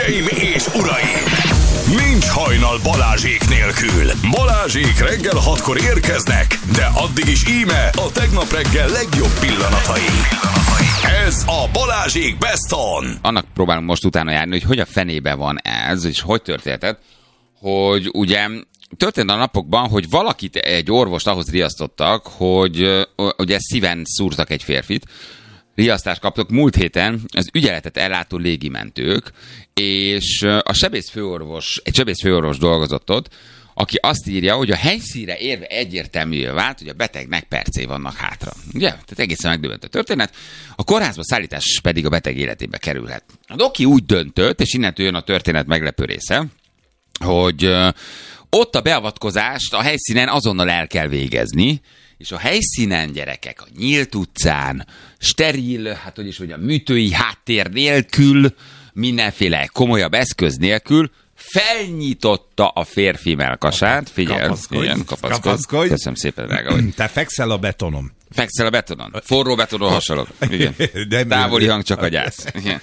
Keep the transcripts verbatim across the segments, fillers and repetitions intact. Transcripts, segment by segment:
Hölgyeim és uraim! Nincs hajnal Balázsék nélkül. Balázsék reggel hatkor érkeznek, de addig is íme a tegnap reggel legjobb pillanatai. Ez a Balázsék Best On. Annak próbálunk most utána járni, hogy hogy a fenébe van ez, és hogy történhetett, hogy ugye történt a napokban, hogy valakit, egy orvost ahhoz riasztottak, hogy ugye szíven szúrtak egy férfit, riasztást kaptak múlt héten az ügyeletet ellátó légimentők, és a sebészfőorvos, egy sebészfőorvos dolgozott ott, aki azt írja, hogy a helyszínre érve egyértelművé vált, hogy a betegnek percé vannak hátra. Ugye? Tehát egészen megdöbbent a történet. A kórházba szállítás pedig a beteg életébe kerülhet. A doki úgy döntött, és innentől jön a történet meglepő része, hogy ott a beavatkozást a helyszínen azonnal el kell végezni, és a helyszínen, gyerekek, a nyílt utcán, steril, hát hogy is mondjam, műtői háttér nélkül, mindenféle komolyabb eszköz nélkül felnyitotta a férfi melkasát. Figyelj, kapaszkodj, igen, kapaszkodj. kapaszkodj. Köszönöm szépen, drága vagy. Te fekszel a betonon. Fekszel a betonon. Forró betonon hasonlok. Igen. De távoli hang, csak a gyász. Igen.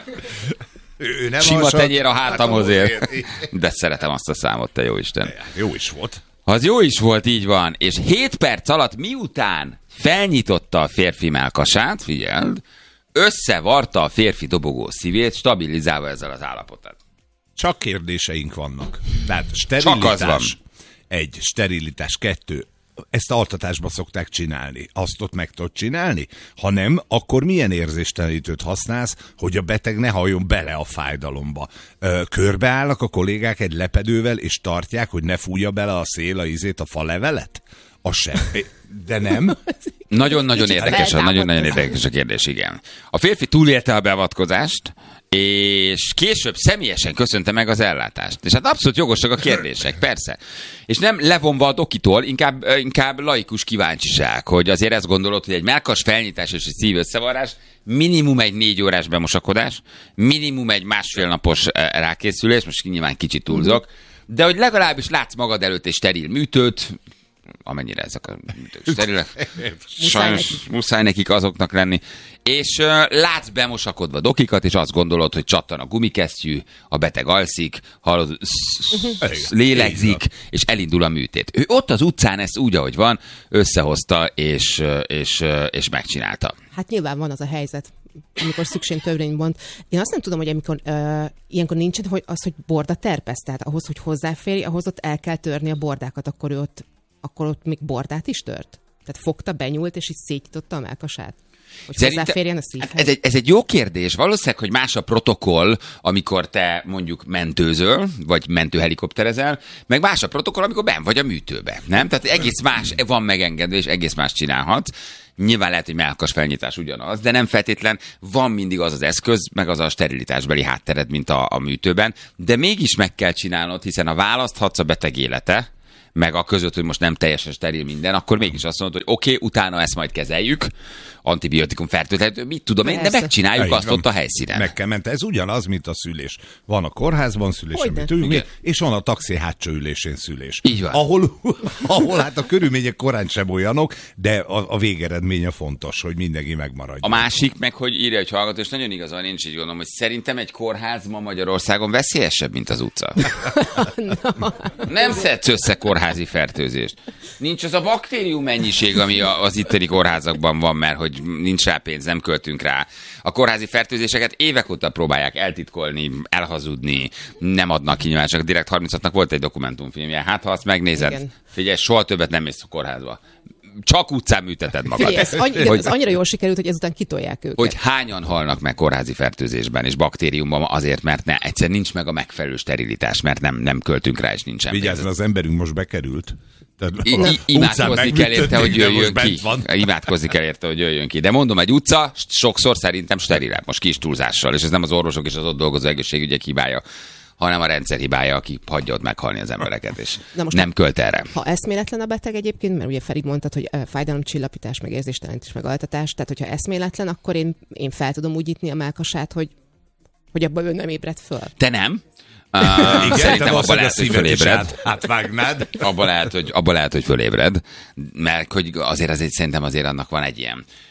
Ő nem Sima hasonl... tenyér a hátamhoz ér. De szeretem azt a számot, te jó Isten. Jó is volt. Az jó is volt, így van. És hét perc alatt miután felnyitotta a férfi melkasát, figyeld, összevarta a férfi dobogó szívét, stabilizálva ezzel az állapotát. Csak kérdéseink vannak. Tehát sterilitás, Csak az van. egy, sterilitás, kettő, ezt altatásba szokták csinálni. Azt ott meg tudod csinálni? Ha nem, akkor milyen érzéstelenítőt használsz, hogy a beteg ne halljon bele a fájdalomba? Ö, körbeállnak a kollégák egy lepedővel, és tartják, hogy ne fújja bele a szél a ízét, a falevelet? Az sem. De nem? Nagyon-nagyon érdekes, a, nagyon-nagyon érdekes a kérdés, igen. A férfi túlélte a beavatkozást, és később személyesen köszönte meg az ellátást. És hát abszolút jogosak a kérdések, persze. És nem levonva a dokitól, inkább, inkább laikus kíváncsiság, hogy azért ezt gondolod, hogy egy melkas felnyitás és egy szív összevarrás minimum egy négy órás bemosakodás, minimum egy másfél napos rákészülés, most nyilván kicsit túlzok, de hogy legalábbis látsz magad előtt egy steril műtőt, amennyire ezek a műtők sterilek. Sajnos muszáj nekik azoknak lenni. És uh, látsz bemosakodva dokikat, és azt gondolod, hogy csattan a gumikesztyű, a beteg alszik, hallod, lélegzik, és elindul a műtét. Ő ott az utcán ezt úgy, ahogy van, összehozta, és, és, és megcsinálta. Hát nyilván van az a helyzet, amikor szükség törvénybont. Én azt nem tudom, hogy amikor uh, ilyenkor nincsen hogy az, hogy borda terpesz, tehát ahhoz, hogy hozzáférj, ahhoz ott el kell törni a bordákat, akkor ő ott akkor ott még bordát is tört? Tehát fogta, benyúlt, és így szétnyitotta a melkasát? Hogy Szerinte, hozzáférjen a szívhez? Ez egy, ez egy jó kérdés. Valószínűleg, hogy más a protokoll, amikor te mondjuk mentőzöl, vagy mentőhelikopterezel, meg más a protokoll, amikor benn vagy a műtőbe. Nem? Tehát egész más van megengedve, és egész más csinálhatsz. Nyilván lehet, hogy melkas felnyitás ugyanaz, de nem feltétlen van mindig az az eszköz, meg az a sterilitásbeli háttered, mint a, a műtőben, de mégis meg kell csinálnod, hiszen a választhatsz a beteg élete, meg a között, hogy most nem teljesen steril minden, akkor mégis azt mondod, hogy oké, okay, utána ezt majd kezeljük, antibiotikum fertőtlenítő, mit tudom én, de megcsináljuk azt ott a helyszínen. Meg kell menni. Ez ugyanaz, mint a szülés. Van a kórházban szülés, amit ülünk, és van a taxi hátsó ülésén szülés. Így van. Ahol, ahol hát a körülmények korán sem olyanok, de a, a végeredménye fontos, hogy mindenki megmaradjon. A másik meg, hogy írja, hogy hallgató, és nagyon igazán nincs így gondolom, hogy szerintem egy kórház ma Magyarországon veszélyesebb, mint az utca. no. Nem szedsz össze kórházi fertőzést. Nincs az a baktérium mennyiség, ami az itteni kórházakban van, mert hogy nincs rá pénz, nem költünk rá. A kórházi fertőzéseket évek óta próbálják eltitkolni, elhazudni, nem adnak ki, nyilván csak Direkt harminchatnak volt egy dokumentumfilmje. Hát ha azt megnézed, igen. Figyelj, soha többet nem mész a kórházba. Csak utcán műteted magad. Figyelj, ez, annyi, hogy, ez annyira jól sikerült, hogy ezután kitolják őket. Hogy hányan halnak meg kórházi fertőzésben és baktériumban azért, mert ne, egyszer nincs meg a megfelelő sterilitás, mert nem, nem költünk rá, és nincsen. Vigyázz, az emberünk most bekerült. I- imádkozni kell érte, hogy jöjjön ki. Imádkozni kell érte, hogy jöjjön ki. De mondom, egy utca sokszor szerintem sterilebb, most kis túlzással, és ez nem az orvosok és az ott dolgozó egészségügyek hibája, hanem a rendszer hibája, aki hagyja ott meghalni az embereket, és nem költ erre. Ha eszméletlen a beteg egyébként, mert ugye Feri mondtad, hogy fájdalomcsillapítás, meg érzéstelenítés, meg altatás, tehát hogyha eszméletlen, akkor én, én fel tudom úgy nyitni a melkasát, hogy, hogy abban ő nem ébred föl. Te nem? Uh, igen, szerintem abban lehet, hogy fölébred. Átvágnád. Abban lehet, hogy, abba lehet, hogy fölébred, mert hogy azért, azért szerintem azért annak van egy ilyen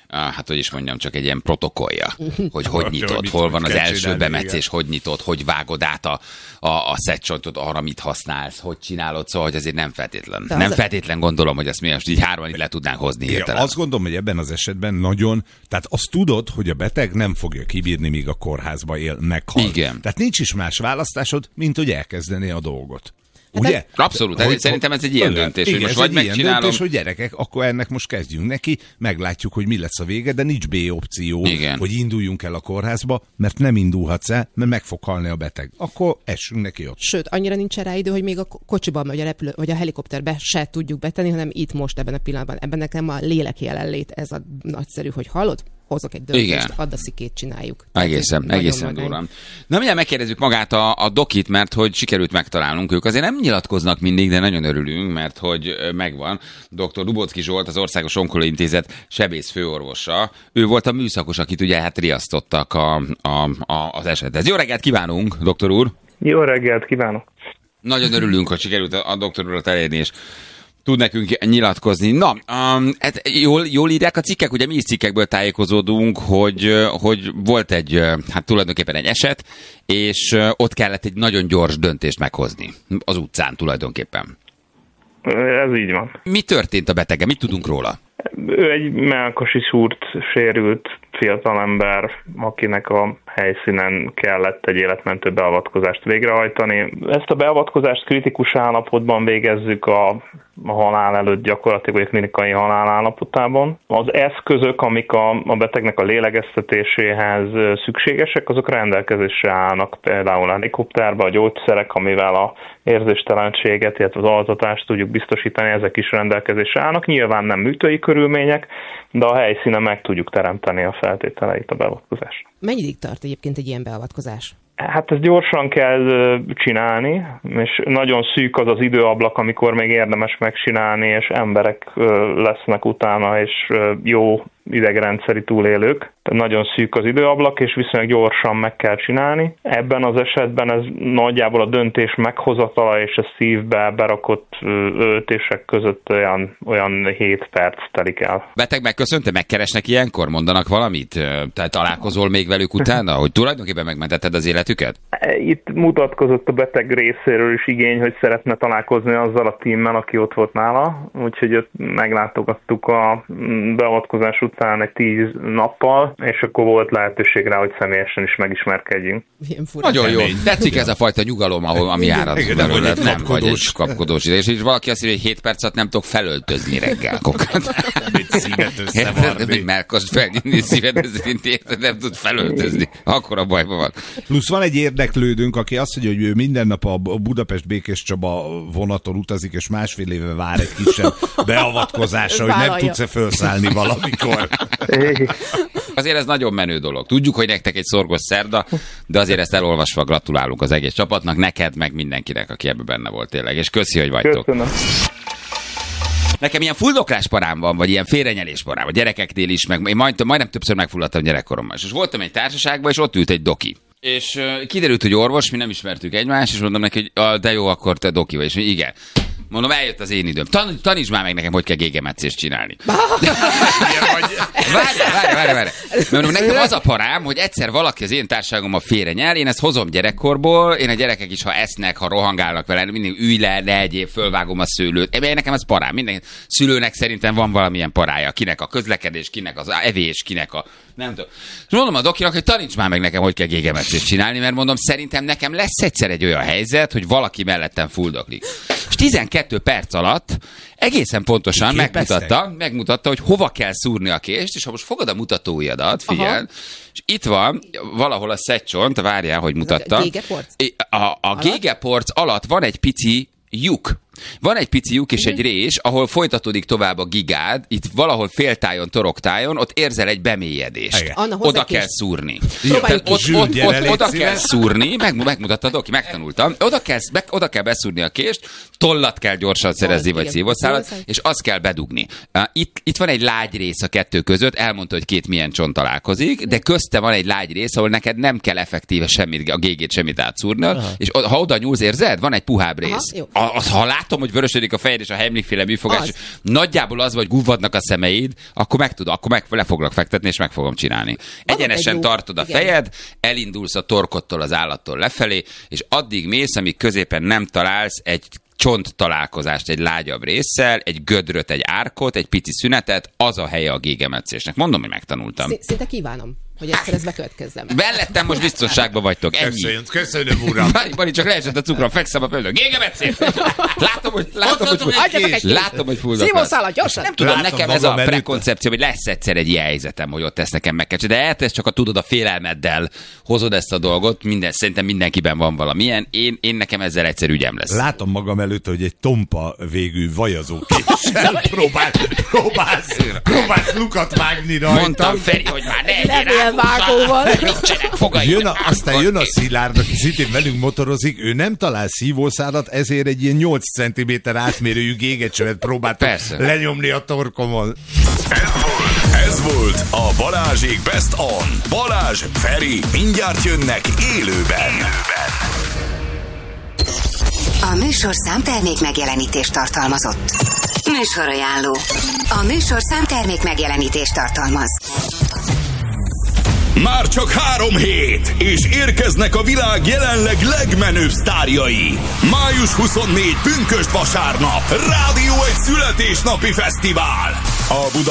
hát hogy is mondjam, csak egy ilyen protokollja, hogy hogy nyitod, hol van az első bemetszés, hogy nyitod, hogy vágod át a, a, a szedcsontot arra, mit használsz, hogy csinálod, szóval, hogy azért nem feltétlen. De nem az feltétlen gondolom, hogy azt mi most így hárman így le tudnánk hozni hirtelen. Ja, azt gondolom, hogy ebben az esetben nagyon, tehát azt tudod, hogy a beteg nem fogja kibírni, míg a kórházba él, meghal. Igen. Tehát nincs is más választásod, mint hogy elkezdeni a dolgot. Ugye? Abszolút, hogy, szerintem ez egy ilyen döntés, igen, hogy most ez vagy egy ilyen megcsinálom. döntés, hogy gyerekek, akkor ennek most kezdjünk neki, meglátjuk, hogy mi lesz a vége, de nincs B opció, igen. hogy induljunk el a kórházba, mert nem indulhatsz el, mert meg fog halni a beteg. Akkor essünk neki ott. Sőt, annyira nincs rá idő, hogy még a kocsiban, vagy a repülő, vagy a helikopterbe se tudjuk betenni, hanem itt most ebben a pillanatban. Ebben nekem a lélek jelenlét, ez a nagyszerű, hogy hallod? Hozok egy döntést, igen. Add a szikét, csináljuk. Egészen, Tehát, egészen durván. Na mindjárt megkérdezzük magát a, a dokit, mert hogy sikerült megtalálnunk. Ők azért nem nyilatkoznak mindig, de nagyon örülünk, mert hogy megvan. doktor Dubocki Zsolt, az Országos Onkológiai Intézet sebész főorvosa. Ő volt a műszakos, akit ugye hát riasztottak a, a, a, az esethez. Jó reggelt kívánunk, doktor úr! Jó reggelt kívánok! Nagyon örülünk, hogy sikerült a doktor urat elérni, és tud nekünk nyilatkozni. Na, um, hát jól, jól írják a cikkek, ugye mi is cikkekből tájékozódunk, hogy, hogy volt egy, hát tulajdonképpen egy eset, és ott kellett egy nagyon gyors döntést meghozni az utcán tulajdonképpen. Ez így van. Mi történt a betege? Mit tudunk róla? Ő egy mellkasi súrt sérült fiatalember, akinek a helyszínen kellett egy életmentő beavatkozást végrehajtani. Ezt a beavatkozást kritikus állapotban végezzük a, a halál előtt, gyakorlatilag a klinikai halál állapotában. Az eszközök, amik a, a betegnek a lélegeztetéséhez szükségesek, azok rendelkezésre állnak, például a helikopterben a gyógyszerek, amivel a érzéstelenséget, illetve az altatást tudjuk biztosítani, ezek is rendelkezésre állnak. Nyilván nem műtői körülmények, de a helyszínen meg tudjuk teremteni a feltételeit a beavatkozásra. Mennyi ideig tart egyébként egy ilyen beavatkozás? Hát ezt gyorsan kell csinálni, és nagyon szűk az az időablak, amikor még érdemes megcsinálni, és emberek lesznek utána, és jó idegrendszeri túlélők. Tehát nagyon szűk az időablak, és viszonylag gyorsan meg kell csinálni. Ebben az esetben ez nagyjából a döntés meghozatala és a szívbe berakott öltések között olyan, olyan hét perc telik el. Beteg megköszönte, megkeresnek ilyenkor? Mondanak valamit? Tehát találkozol még velük utána, hogy tulajdonképpen megmentetted az életüket? Itt mutatkozott a beteg részéről is igény, hogy szeretne találkozni azzal a tímmel, aki ott volt nála, úgyhogy ott meglátogattuk a beavatkozás után egy tíz nappal, és akkor volt lehetőség rá, hogy személyesen is megismerkedjünk. Nagyon jó. Tetszik ez a fajta nyugalom, ahol, ami árad. Igen, nem, belőle, nem, nem vagy egy kapkodós. És így valaki azt mondja, hogy hét percet nem tudok felöltözni reggel. Mit szívet összevarni. Egy melkost felnyitni, szívet összevinni, nem tud felöltözni. Akkor a bajban van. Plusz van egy érdeklődőnk, aki azt mondja, hogy ő minden nap a Budapest-Békés Csaba vonaton utazik, és másfél éve vár egy kisebb beavatkozásra, hogy nem tudsz-e felszállni valamikor. Azért ez nagyon menő dolog. Tudjuk, hogy nektek egy szorgos szerda, de azért ezt elolvasva gratulálunk az egész csapatnak, neked, meg mindenkinek, aki ebben benne volt tényleg. És köszi, hogy vagytok. Köszönöm. Nekem ilyen fuldoklás parám van, vagy ilyen félrenyelés parám, a gyerekeknél is, meg én majd, majdnem többször megfulladtam gyerekkoromban. És voltam egy társaságban, és ott ült egy doki. És uh, kiderült, hogy orvos, mi nem ismertük egymást, és mondom neki, hogy ah, de jó, akkor te doki vagy. És mondja, igen. Mondom, eljött az én időm. Tan- tanítsd már meg nekem, hogy kell gégemetszést csinálni. Várj, várj, várj, várj. Mondom, nekem az a parám, hogy egyszer valaki az én társaságommal félrenyel, én ezt hozom gyerekkorból, én a gyerekek is, ha esznek, ha rohangálnak vele, mindig ülj le, ne egyéb, fölvágom a szőlőt. Én nekem ez parám. Minden szülőnek szerintem van valamilyen parája. Kinek a közlekedés, kinek az evés, kinek a... Nem tudom. És mondom a dokinak, hogy taníts már meg nekem, hogy kell gégemetszést csinálni, mert mondom, szerintem nekem lesz egyszer egy olyan helyzet, hogy valaki mellettem fuldoklik. És tizenkét perc alatt egészen pontosan megmutatta, megmutatta, hogy hova kell szúrni a kést, és ha most fogod a mutatóujjadat, figyelj, és itt van valahol a szedcsont, várjál, hogy mutatta. A gégeporc? A, a, a gégeporc alatt van egy pici lyuk. Van egy pici lyuk és egy rés, ahol folytatódik tovább a gigád, itt valahol féltájon, toroktájon, ott érzel egy bemélyedést. Anna, oda kell szúrni. Tehát ott, ott, ott, oda kell szúrni, meg, megmutattad, oké, megtanultam. Oda kell, meg, oda kell beszúrni a kést, tollat kell gyorsan szerezni, vagy szívószálat, és azt kell bedugni. Itt, itt van egy lágy rész a kettő között, elmondta, hogy két milyen csont találkozik, de közte van egy lágy rész, ahol neked nem kell effektíve semmit, a gégét semmit átszúrnod, és ha oda nyúlsz, érzed? Van egy puhább rész. Aha, az, ha lát látom, hogy vörösödik a fejed és a Heimlich-féle műfogás, Az. nagyjából az, vagy gubbadnak a szemeid, akkor meg tudom, akkor meg le foglak fektetni, és meg fogom csinálni. Egyenesen jó- tartod a igen. fejed, elindulsz a torkottól, az állattól lefelé, és addig mész, amíg középen nem találsz egy csont találkozást egy lágyabb résszel, egy gödröt, egy árkot, egy pici szünetet, az a helye a gégemetszésnek. Mondom, hogy megtanultam. Szí- Szinte kívánom, hogy egyszer ez bekövetkezzen. Mellettem most biztonságban vagytok, ennyi. Köszönöm, köszönöm, uram. Bari, Bari, csak leesett a cukrom, fekszem a földön. Gégemetszés! Látom, hogy, látom, hogy, full- Adjatok egy látom, hogy fullak. szívószálat, gyorsan! Nem tudom, Látom nekem ez magam a előtt. prekoncepció, hogy lesz egyszer egy ilyen helyzetem, hogy ott ezt nekem meg kell csinálni. De eltesz csak a tudod, a félelmeddel hozod ezt a dolgot, minden, szerintem mindenkiben van valamilyen. Én, én nekem ezzel egyszer ügyem lesz. Látom magam előtt, hogy egy tompa végű vajazó késsel próbál, próbálsz, próbálsz lukat vágni rajta. Mondtam, Feri, hogy már ne egyél Levélvágóval. Nincsenek fogaid. Jön a, aztán jön a Szilárd, aki szintén velünk motorozik, ő nem talál szívószálat, ezért egy ilyen nyolc centiméter átmérőjű gégecsövet próbált Persze. lenyomni a torkomon. Ez volt, ez volt a Balázsék Best On. Balázs, Feri, mindjárt jönnek élőben. élőben. A műsorszám termék megjelenítést tartalmazott. Műsorajánló. A műsorszám termék megjelenítést tartalmaz. Már csak három hét, és érkeznek a világ jelenleg legmenőbb sztárjai. május huszonnégyedike pünkösd vasárnap. Rádió egy születésnapi fesztivál. A Buda